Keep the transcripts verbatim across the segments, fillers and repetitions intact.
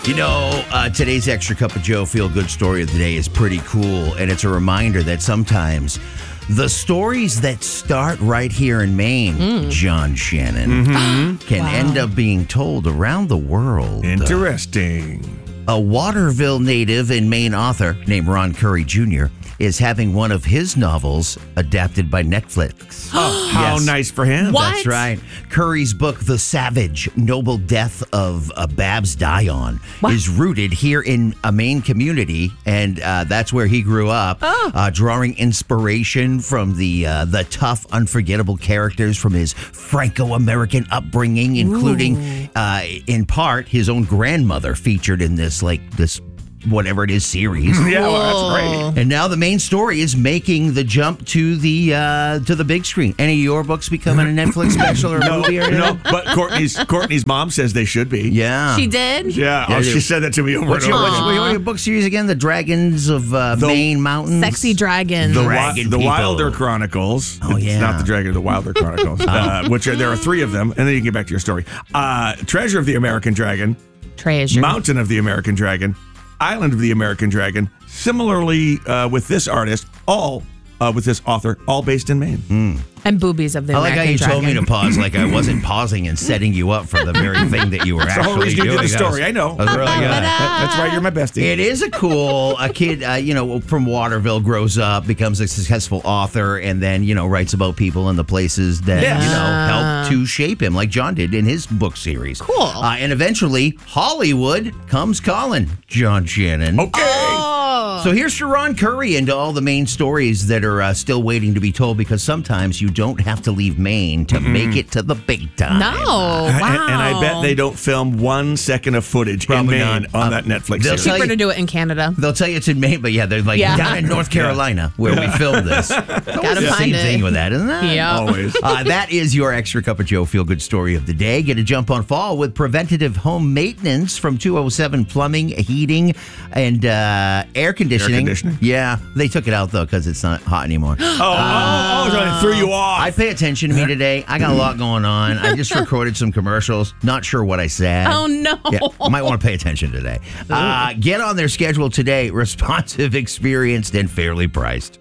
You know, uh, today's Extra Cup of Joe feel-good story of the day is pretty cool, and it's a reminder that sometimes the stories that start right here in Maine, mm. John Shannon, mm-hmm. can wow. end up being told around the world. Interesting. Uh, a Waterville native and Maine author named Ron Curry Junior is having one of his novels adapted by Netflix. Oh, how yes. nice for him. What? That's right. Curry's book, The Savage, Noble Death of uh, Babs Dion, what? is rooted here in a Maine community, and uh, that's where he grew up, oh. uh, drawing inspiration from the uh, the tough, unforgettable characters from his Franco-American upbringing, including, uh, in part, his own grandmother featured in this, like, this whatever it is series. Yeah, well, that's great. And now the main story is making the jump to the uh, to the big screen. Any of your books becoming a Netflix special or a no, movie or anything? No, but Courtney's Courtney's mom says they should be. Yeah. She did? Yeah. yeah oh, she said that to me over what's and your, over. what's, what's your book series again? The Dragons of uh, the, Maine Mountains? Sexy Dragons. The, Dragon the people. Wilder Chronicles. Oh, yeah. It's not the Dragon, the Wilder Chronicles, uh, which are, there are three of them, and then you can get back to your story. Uh, Treasure of the American Dragon. Treasure. Mountain of the American Dragon. Island of the American Dragon. Similarly, uh, with this artist, all uh, with this author, all based in Maine. Mm. And Boobies of the I like American how you Dragon. told me to pause like I wasn't pausing and setting you up for the very thing that you were That's actually the whole reason you doing. did the story. I know. That was really good. That, that's why you're my bestie. It is a cool, a kid, uh, you know, from Waterville grows up, becomes a successful author, and then, you know, writes about people and the places that, Yes. you know, help to shape him, like John did in his book series. Cool. Uh, and eventually, Hollywood comes calling, John Shannon. Okay. Oh. So here's to Ron Curry and to all the Maine stories that are uh, still waiting to be told, because sometimes you don't have to leave Maine to mm-hmm. make it to the big time. No, wow. And, and I bet they don't film one second of footage Probably in Maine not. on Um, that Netflix they'll series. tell Cheaper you- to do it in Canada. They'll tell you it's in Maine, but yeah, they're like Yeah. down in North Carolina where we filmed this. Gotta the find same it. thing with that, isn't it? Yeah. Always. Uh, that is your Extra Cup of Joe feel-good story of the day. Get a jump on fall with preventative home maintenance from two oh seven Plumbing, Heating, and uh, Air Conditioning. Air conditioning? Yeah. They took it out, though, because it's not hot anymore. Oh, uh, oh, so they threw you off. I pay attention to me today. I got a lot going on. I just recorded some commercials. Not sure what I said. Oh, no. Yeah, might want to pay attention today. Uh, get on their schedule today. Responsive, experienced, and fairly priced.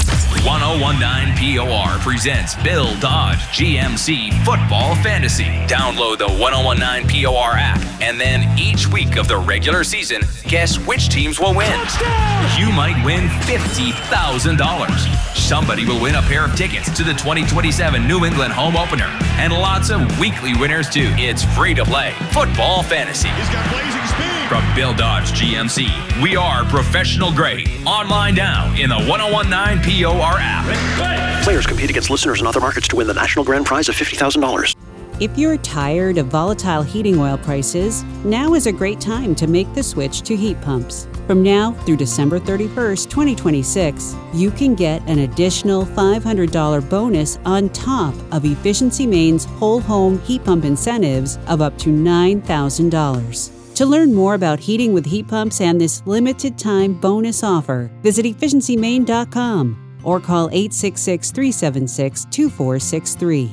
ten nineteen P O R presents Bill Dodge G M C Football Fantasy. Download the ten nineteen P O R app, and then each week of the regular season, guess which teams will win. Touchdown! You might win fifty thousand dollars. Somebody will win a pair of tickets to the twenty twenty-seven New England home opener, and lots of weekly winners too. It's free to play Football Fantasy. He's got blazing speed. From Bill Dodge G M C, we are professional grade. Online now in the ten nineteen P O R app. Players compete against listeners in other markets to win the national grand prize of fifty thousand dollars. If you're tired of volatile heating oil prices, now is a great time to make the switch to heat pumps. From now through December thirty-first, twenty twenty-six, you can get an additional five hundred dollars bonus on top of Efficiency Maine's whole home heat pump incentives of up to nine thousand dollars. To learn more about heating with heat pumps and this limited time bonus offer, visit efficiency maine dot com or call eight six six, three seven six, two four six three.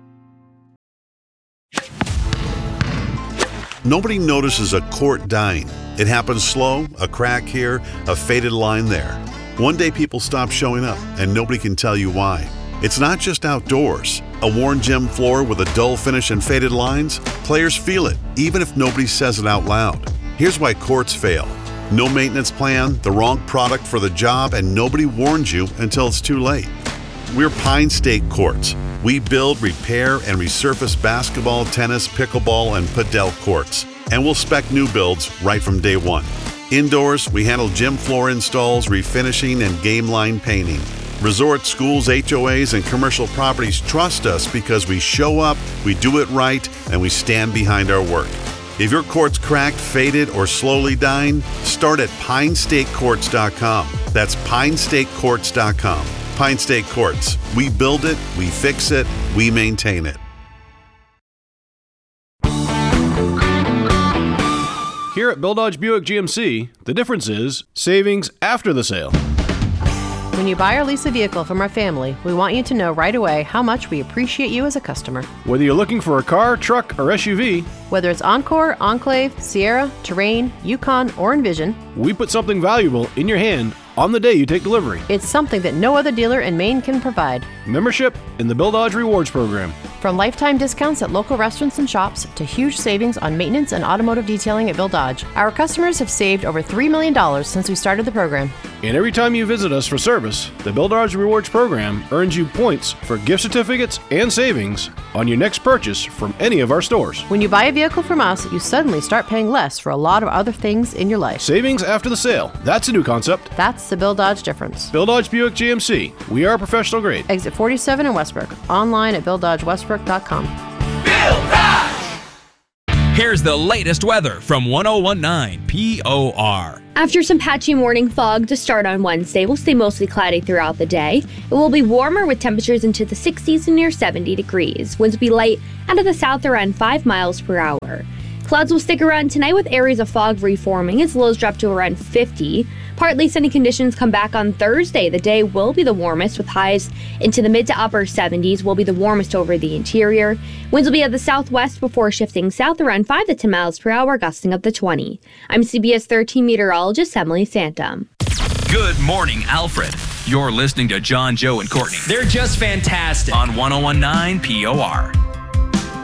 Nobody notices a court dying. It happens slow, a crack here, a faded line there. One day people stop showing up and nobody can tell you why. It's not just outdoors. A worn gym floor with a dull finish and faded lines? Players feel it, even if nobody says it out loud. Here's why courts fail. No maintenance plan, the wrong product for the job, and nobody warns you until it's too late. We're Pine State Courts. We build, repair, and resurface basketball, tennis, pickleball, and padel courts. And we'll spec new builds right from day one. Indoors, we handle gym floor installs, refinishing, and game line painting. Resort, schools, H O As, and commercial properties trust us because we show up, we do it right, and we stand behind our work. If your court's cracked, faded, or slowly dying, start at pine state courts dot com. That's pine state courts dot com. Pine State Courts. We build it, we fix it, we maintain it. Here at Bill Dodge Buick G M C, the difference is savings after the sale. When you buy or lease a vehicle from our family, we want you to know right away how much we appreciate you as a customer. Whether you're looking for a car, truck, or S U V, whether it's Encore, Enclave, Sierra, Terrain, Yukon, or Envision, we put something valuable in your hand on the day you take delivery. It's something that no other dealer in Maine can provide. Membership in the Bill Dodge Rewards Program. From lifetime discounts at local restaurants and shops to huge savings on maintenance and automotive detailing at Bill Dodge, our customers have saved over three million dollars since we started the program. And every time you visit us for service, the Bill Dodge Rewards Program earns you points for gift certificates and savings on your next purchase from any of our stores. When you buy a vehicle from us, you suddenly start paying less for a lot of other things in your life. Savings after the sale. That's a new concept. That's the Bill Dodge difference. Bill Dodge Buick G M C. We are professional grade. Exit forty-seven in Westbrook. Online at bill dodge westbrook dot com. Bill Dodge! Here's the latest weather from one oh one point nine P O R. After some patchy morning fog to start on Wednesday, we'll stay mostly cloudy throughout the day. It will be warmer with temperatures into the sixties and near seventy degrees. Winds will be light out of the south around five miles per hour. Clouds will stick around tonight with areas of fog reforming as lows drop to around fifty. Partly sunny conditions come back on Thursday. The day will be the warmest with highs into the mid to upper seventies. Will be the warmest over the interior. Winds will be at the southwest before shifting south around five to ten miles per hour, gusting up to twenty. I'm C B S thirteen meteorologist Emily Santum. Good morning, Alfred. You're listening to John, Joe, and Courtney. They're just fantastic. On one oh one point nine P O R.